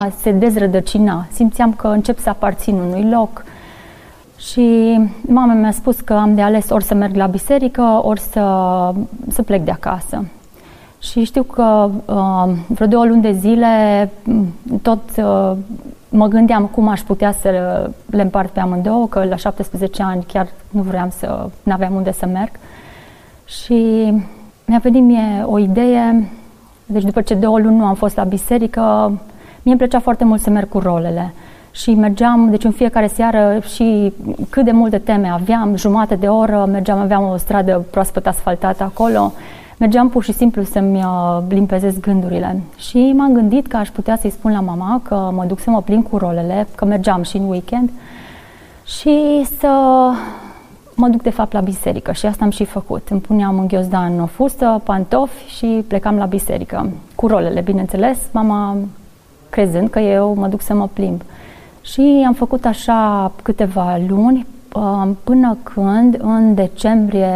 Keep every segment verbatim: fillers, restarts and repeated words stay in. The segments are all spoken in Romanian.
se dezrădăcina. Simțeam că încep să aparțin unui loc și mama mi-a spus că am de ales ori să merg la biserică, ori să, să plec de acasă. Și știu că uh, vreo două luni de zile tot uh, mă gândeam cum aș putea să le împart pe amândouă, că la șaptesprezece ani chiar nu vreau să, n-aveam unde să merg. Și mi-a venit mie o idee, deci după ce două luni nu am fost la biserică, mie îmi plăcea foarte mult să merg cu rolele. Și mergeam, deci în fiecare seară, și cât de multe teme aveam, jumătate de oră, mergeam, aveam o stradă proaspăt asfaltată acolo, mergeam pur și simplu să-mi limpezesc gândurile. Și m-am gândit că aș putea să-i spun la mama că mă duc să mă plimb cu rolele, că mergeam și în weekend, și să mă duc de fapt la biserică. Și asta am și făcut. Îmi puneam în ghiozdan o fustă, pantofi și plecam la biserică. Cu rolele, bineînțeles, mama crezând că eu mă duc să mă plimb. Și am făcut așa câteva luni, până când, în decembrie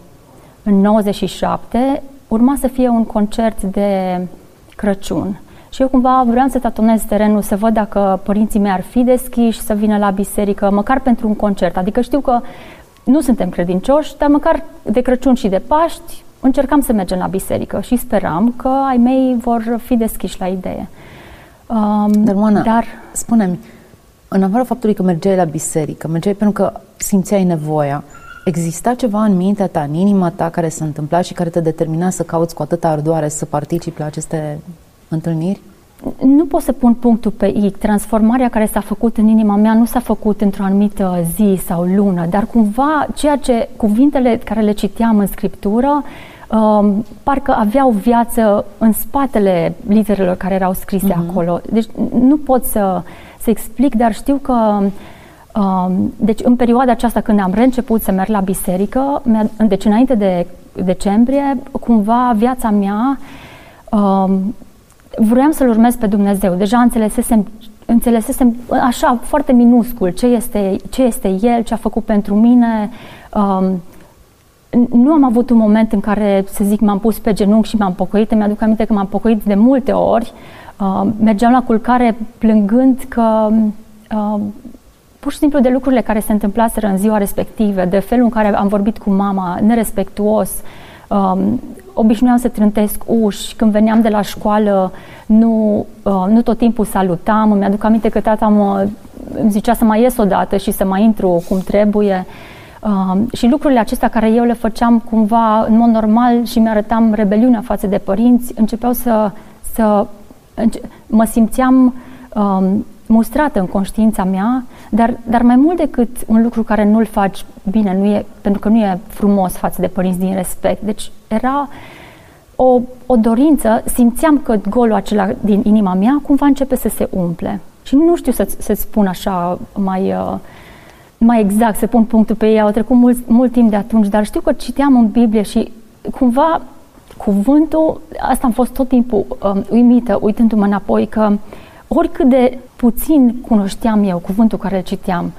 în nouăzeci și șapte, urma să fie un concert de Crăciun. Și eu cumva vreau să tatonez terenul, să văd dacă părinții mei ar fi deschiși să vină la biserică, măcar pentru un concert. Adică știu că nu suntem credincioși, dar măcar de Crăciun și de Paști încercam să mergem la biserică și speram că ai mei vor fi deschiși la idee. Um, dar, Oana, dar spune-mi, în afară faptului că mergeai la biserică, mergeai pentru că simțeai nevoia, exista ceva în mintea ta, în inima ta, care s-a întâmplat și care te determina să cauți cu atâta ardoare să participi la aceste întâlniri? Nu pot să pun punctul pe I. Transformarea care s-a făcut în inima mea nu s-a făcut într-o anumită zi sau lună, dar cumva ceea ce, cuvintele care le citeam în Scriptură, um, parcă aveau viață în spatele literelor care erau scrise uh-huh. acolo. Deci nu pot să, să explic, dar știu că um, deci în perioada aceasta când am reînceput să merg la biserică, deci înainte de decembrie, cumva viața mea um, vroiam să-L urmez pe Dumnezeu. Deja înțelesesem, înțelesesem așa foarte minuscul ce este, ce este El, ce a făcut pentru mine. Um, nu am avut un moment în care, să zic, m-am pus pe genunchi și m-am pocăit. Îmi aduc aminte că m-am pocăit de multe ori. Uh, mergeam la culcare plângând că uh, pur și simplu de lucrurile care se întâmplaseră în ziua respectivă, de felul în care am vorbit cu mama, nerespectuos. Um, obișnuiam să trântesc uși, când veneam de la școală nu, uh, nu tot timpul salutam. Îmi aduc aminte că tata mă, îmi zicea să mai ies odată și să mai intru cum trebuie. Uh, și lucrurile acestea care eu le făceam cumva în mod normal și mi-arătam rebeliunea față de părinți, începeau să, să înce- mă simțeam uh, mustrată în conștiința mea, dar, dar mai mult decât un lucru care nu-l faci bine, nu e, pentru că nu e frumos față de părinți din respect. Deci era o, o dorință, simțeam că golul acela din inima mea cumva începe să se umple. Și nu știu să, să-ți spun așa mai, mai exact, să pun punctul pe ei, au trecut mult, mult timp de atunci, dar știu că citeam în Biblie și cumva cuvântul, asta am fost tot timpul um, uimită, uitându-mă înapoi, că oricât de puțin cunoșteam eu cuvântul care îl citeam,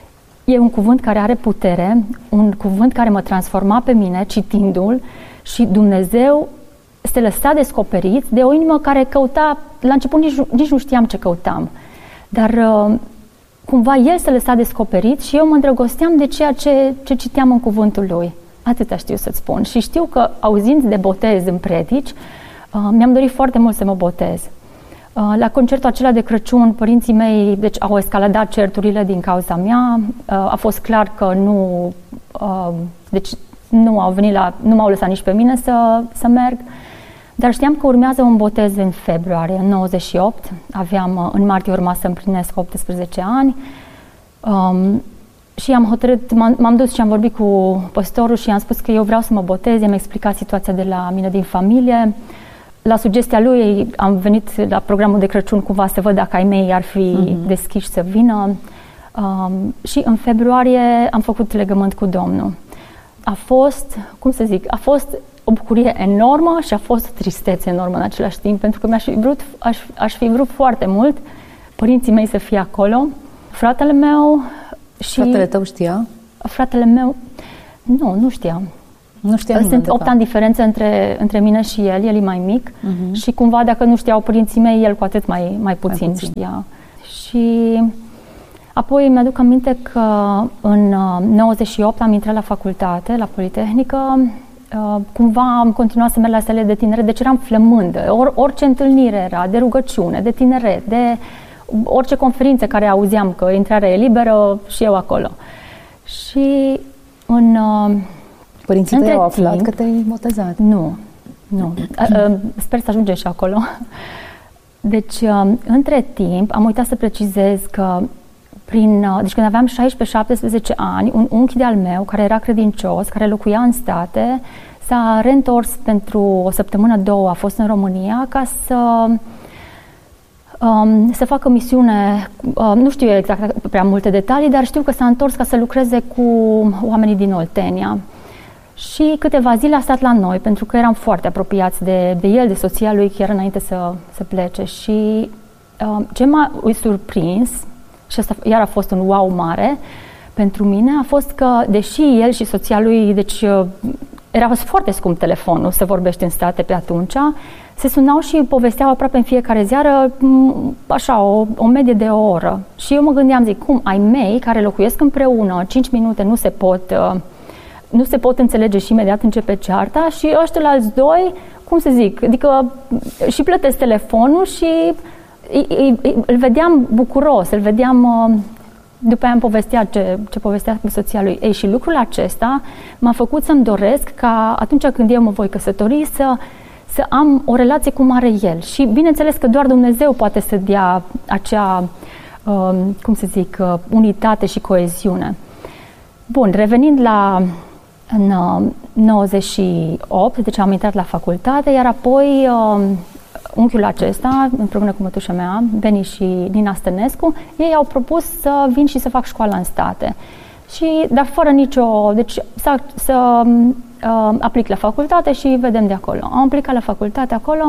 e un cuvânt care are putere, un cuvânt care mă transforma pe mine citindu-l și Dumnezeu se lăsa descoperit de o inimă care căuta, la început nici, nici nu știam ce căutam, dar uh, cumva El se lăsa descoperit și eu mă îndrăgosteam de ceea ce, ce citeam în cuvântul Lui. Atâta știu să-ți spun. Și știu că auzind de botez în predici, uh, mi-am dorit foarte mult să mă botez. La concertul acela de Crăciun, părinții mei deci, au escaladat certurile din cauza mea. A fost clar că nu, deci, nu au venit la, nu m-au lăsat nici pe mine să, să merg. Dar știam că urmează un botez în februarie, în nouăzeci și opt. Aveam, în martie urma să împlinesc optsprezece ani. Um, și am hotărât, m-am, m-am dus și am vorbit cu păstorul și i-am spus că eu vreau să mă botez. I-am explicat situația de la mine din familie. La sugestia lui am venit la programul de Crăciun cumva să văd dacă ai mei ar fi uh-huh. deschiși să vină. Um, și în februarie am făcut legământ cu Domnul. A fost, cum să zic, a fost o bucurie enormă și a fost o tristețe enormă în același timp, pentru că mi-aș fi vrut, aș, aș fi vrut foarte mult părinții mei să fie acolo. Fratele meu și... Fratele tău știa? Fratele meu... Nu, nu știa. Nu știam Sunt opt ani diferență între, între mine și el, el e mai mic uh-huh. și cumva dacă nu știau părinții mei, el cu atât mai, mai puțin, mai puțin știa. Și apoi mi-aduc aminte că în nouăzeci și opt am intrat la facultate, la Politehnică, cumva am continuat să merg la sale de tineret, deci eram flămândă. Or, orice întâlnire era, de rugăciune, de tineret, de orice conferință care auzeam că intrarea e liberă și eu acolo. Și în... Părinții tăi au aflat timp, că te-ai botezat? Nu, nu. Sper să ajungem și acolo. Deci, între timp, am uitat să precizez că prin, deci când aveam șaisprezece șaptesprezece ani, un unchi de-al meu, care era credincios, care locuia în state, s-a reîntors pentru o săptămână, două, a fost în România, ca să, um, să facă misiune, uh, nu știu exact prea multe detalii, dar știu că s-a întors ca să lucreze cu oamenii din Oltenia. Și câteva zile a stat la noi, pentru că eram foarte apropiați de, de el, de soția lui, chiar înainte să, să plece. Și uh, ce m-a surprins, și asta iar a fost un wow mare pentru mine, a fost că, deși el și soția lui, deci era foarte scump telefonul, se vorbește în state pe atunci, se sunau și povesteau aproape în fiecare seară, așa, o, o medie de o oră. Și eu mă gândeam, zic, cum, ai mei care locuiesc împreună, cinci minute nu se pot, nu se pot înțelege și imediat începe cearta și ăștia alți doi, cum să zic, adică și plătesc telefonul și îl vedeam bucuros, îl vedeam, după aia îmi povestea ce, ce povestea cu soția lui. Ei, și lucrul acesta m-a făcut să-mi doresc ca atunci când eu mă voi căsători să, să am o relație cum are el. Și bineînțeles că doar Dumnezeu poate să dea acea, cum să zic, unitate și coeziune. Bun, revenind la în nouăzeci și opt, deci am intrat la facultate, iar apoi unchiul acesta, împreună cu mătușa mea, Beni și Nina Stănescu, ei au propus să vin și să fac școala în state. Și, dar fără nicio... Deci să, să uh, aplic la facultate și vedem de acolo. Am aplicat la facultate acolo,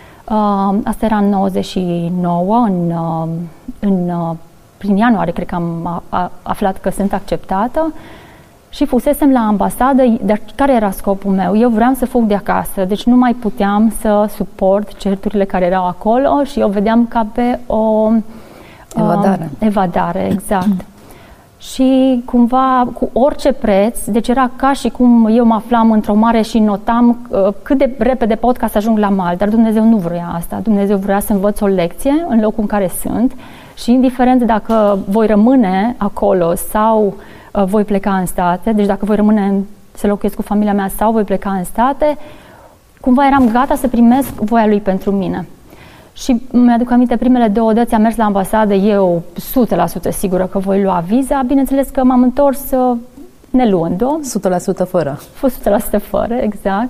uh, asta era în nouăzeci și nouă, în, uh, în, uh, prin ianuarie, cred că am a, aflat că sunt acceptată. Și fusesem la ambasadă, dar care era scopul meu? Eu vreau să fug de acasă, deci nu mai puteam să suport certurile care erau acolo și eu vedeam ca pe o evadare. Uh, evadare, exact. Și cumva, cu orice preț, deci era ca și cum eu mă aflam într-o mare și notam uh, cât de repede pot ca să ajung la mal, dar Dumnezeu nu vrea asta. Dumnezeu vrea să învăț o lecție în locul în care sunt și indiferent dacă voi rămâne acolo sau voi pleca în state, deci dacă voi rămâne să locuiesc cu familia mea sau voi pleca în state, cumva eram gata să primesc voia lui pentru mine. Și mi-aduc aminte, primele două dăți am mers la ambasadă, eu o sută la sută sigură că voi lua viza, bineînțeles că m-am întors neluând-o. o sută la sută fără. o sută la sută fără, exact.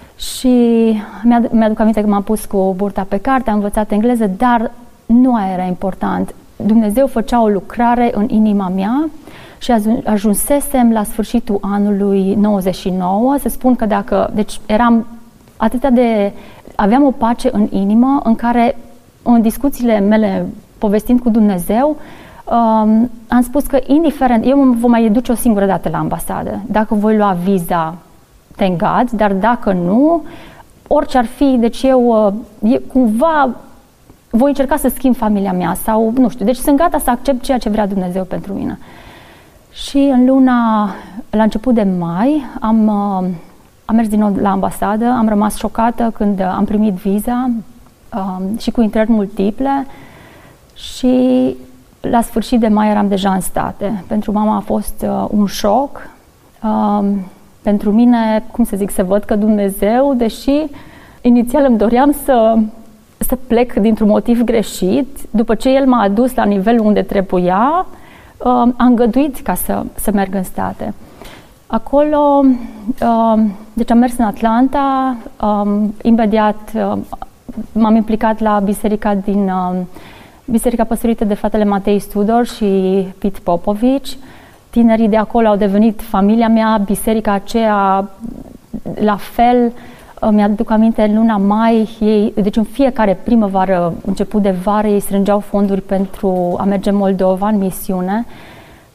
Și mi-aduc aminte că m-am pus cu burta pe carte, am învățat engleză, dar nu aia era important. Dumnezeu făcea o lucrare în inima mea și ajunsesem la sfârșitul anului nouăzeci și nouă să spun că dacă, deci eram atât de, aveam o pace în inimă în care în discuțiile mele povestind cu Dumnezeu um, am spus că indiferent, eu mă vom mai duce o singură dată la ambasadă, dacă voi lua viza, thank God, dar dacă nu, orice ar fi, deci eu, eu cumva voi încerca să schimb familia mea sau nu știu, deci sunt gata să accept ceea ce vrea Dumnezeu pentru mine. Și în luna, la început de mai, am, am mers din nou la ambasadă, am rămas șocată când am primit viza um, și cu intrări multiple și la sfârșit de mai eram deja în state. Pentru mama a fost uh, un șoc. Um, pentru mine, cum să zic, să văd că Dumnezeu, deși inițial îmi doream să, să plec dintr-un motiv greșit, după ce El m-a adus la nivelul unde trebuia, Uh, am îngăduit ca să, să merg în state. Acolo, uh, deci am mers în Atlanta, um, imediat uh, m-am implicat la biserica din uh, Biserica păstorită de fratele Matei Studor și Pete Popovici. Tinerii de acolo au devenit familia mea, biserica aceea la fel. Mi-aduc aminte, în luna mai, ei, deci în fiecare primăvară, început de vară, ei strângeau fonduri pentru a merge în Moldova, în misiune.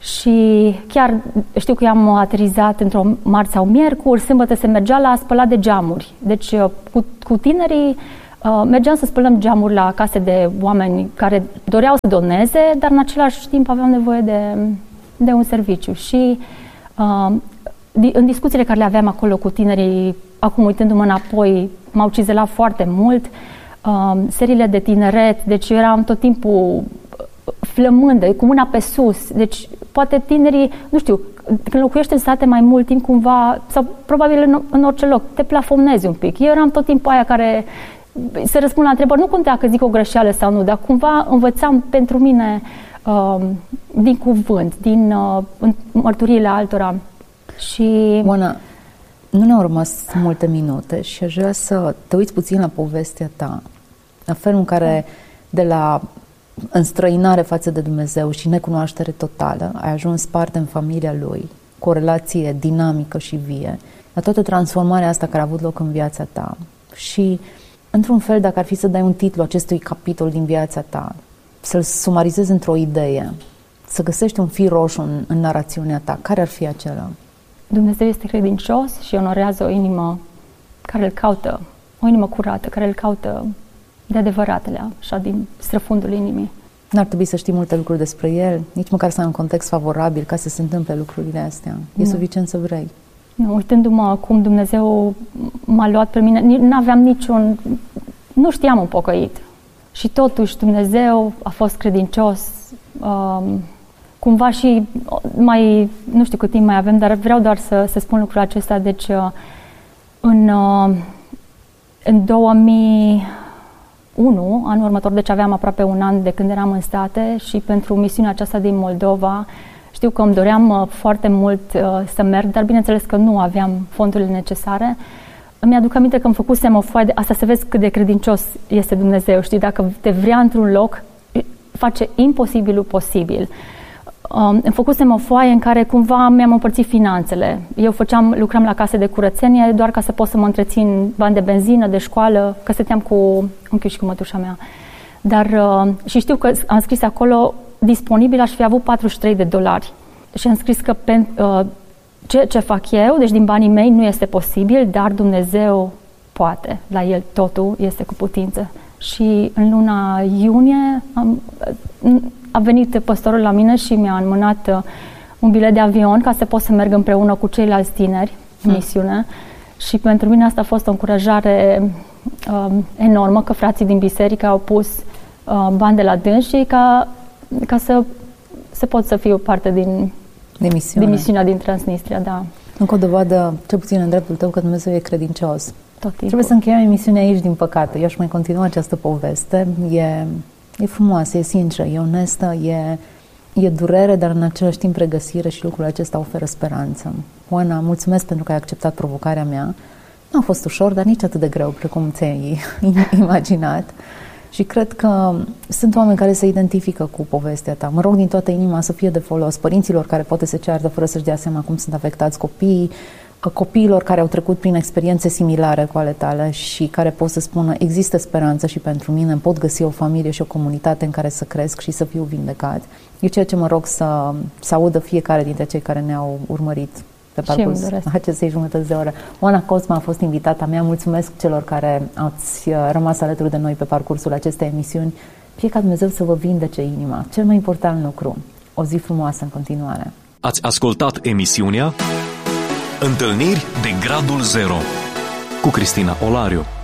Și chiar știu că am aterizat într-o marți sau miercuri, sâmbătă se mergea la spălat de geamuri. Deci cu, cu tinerii uh, mergeam să spălăm geamuri la case de oameni care doreau să doneze, dar în același timp aveau nevoie de, de un serviciu. Și uh, în discuțiile care le aveam acolo cu tinerii, acum uitându-mă înapoi, m-au cizelat foarte mult. Uh, seriile de tineret, deci eu eram tot timpul flămândă, cu mâna pe sus. Deci poate tinerii, nu știu, când locuiești în sate mai mult timp cumva, sau probabil în, în orice loc, te plafonezi un pic. Eu eram tot timpul aia care se răspund la întrebări, nu contea că zic o greșeală sau nu, dar cumva învățam pentru mine uh, din cuvânt, din uh, mărturiile altora. Și... Oana, nu ne-au rămas multe minute și aș vrea să te uiți puțin la povestea ta, la felul în care de la înstrăinare față de Dumnezeu și necunoaștere totală ai ajuns parte în familia Lui, cu o relație dinamică și vie, la toată transformarea asta care a avut loc în viața ta. Și, într-un fel, dacă ar fi să dai un titlu acestui capitol din viața ta, să-l sumarizezi într-o idee, să găsești un fir roșu în, în narațiunea ta, care ar fi acela? Dumnezeu este credincios și onorează o inimă care îl caută, o inimă curată, care îl caută de adevăratele, așa, din străfundul inimii. N-ar trebui să știi multe lucruri despre el, nici măcar să ai un context favorabil ca să se întâmple lucrurile astea. E nu. suficient să vrei. Nu, uitându-mă cum Dumnezeu m-a luat pe mine, n-aveam niciun... Nu știam un pocăit. Și totuși Dumnezeu a fost credincios. Um, cumva și mai... Nu știu cât timp mai avem, dar vreau doar să, să spun lucrul acesta. Deci, în, în două mii unu, anul următor, deci aveam aproape un an de când eram în state și pentru misiunea aceasta din Moldova, știu că îmi doream uh, foarte mult uh, să merg, dar bineînțeles că nu aveam fondurile necesare. Îmi aduc aminte că îmi făcusem o foaie de asta, să vezi cât de credincios este Dumnezeu, știi, dacă te vrea într-un loc, face imposibilul posibil. Um, îmi făcusem o foaie în care cumva mi-am împărțit finanțele. Eu făceam, lucram la case de curățenie doar ca să pot să mă întrețin bani de benzină, de școală, că stăteam cu unchiul și cu mătușa mea. Dar, uh, și știu că am scris acolo, disponibil aș fi avut patruzeci și trei de dolari. Și am scris că pen, uh, ce, ce fac eu, deci din banii mei nu este posibil, dar Dumnezeu poate. La El totul este cu putință. Și în luna iunie am, a venit păstorul la mine și mi-a înmânat un bilet de avion ca să pot să merg împreună cu ceilalți tineri în hmm. misiune. Și pentru mine asta a fost o încurajare um, enormă, că frații din biserică au pus uh, bani de la dânsii ca, ca să, să pot să fiu parte din, de misiune. din misiunea din Transnistria. Da. Încă o dovadă, cel puțin în dreptul tău, că Dumnezeu e credincios. Tot Trebuie să încheiem emisiunea aici, din păcate. Eu aș mai continua această poveste. E, e frumoasă, e sinceră, e onestă, e, e durere, dar în același timp regăsire și lucrul acesta oferă speranță. Oana, mulțumesc pentru că ai acceptat provocarea mea. Nu a fost ușor, dar nici atât de greu precum ți-ai imaginat. Și cred că sunt oameni care se identifică cu povestea ta. Mă rog din toată inima să fie de folos părinților care poate se ceartă fără să-și dea seama cum sunt afectați copiii, copiilor care au trecut prin experiențe similare cu ale tale și care pot să spună există speranță și pentru mine, îmi pot găsi o familie și o comunitate în care să cresc și să fiu vindecat. E ceea ce mă rog să, să audă fiecare dintre cei care ne-au urmărit pe parcurs acestei jumătăți de oră. Oana Cosma a fost invitata mea. Mulțumesc celor care ați rămas alături de noi pe parcursul acestei emisiuni. Fie ca Dumnezeu să vă vindece inima. Cel mai important lucru. O zi frumoasă în continuare. Ați ascultat emisiunea Întâlniri de Gradul Zero cu Cristina Olariu.